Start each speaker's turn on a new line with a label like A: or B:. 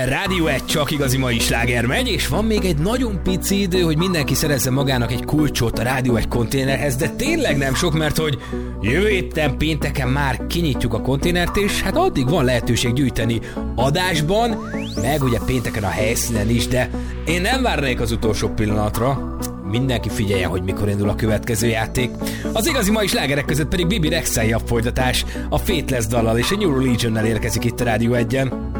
A: Rádió 1 csak igazi mai sláger megy, és van még egy nagyon pici idő, hogy mindenki szerezze magának egy kulcsot a Rádió 1 konténerhez, de tényleg nem sok, mert hogy jövő héten pénteken már kinyitjuk a konténert, és hát addig van lehetőség gyűjteni adásban, meg ugye pénteken a helyszínen is, de én nem várnék az utolsó pillanatra. Mindenki figyeljen, hogy mikor indul a következő játék. Az igazi mai slágerek között pedig Bibi Rexha folytatás, a Faithless dallal és a New Religionnel érkezik itt a Rádió 1-en.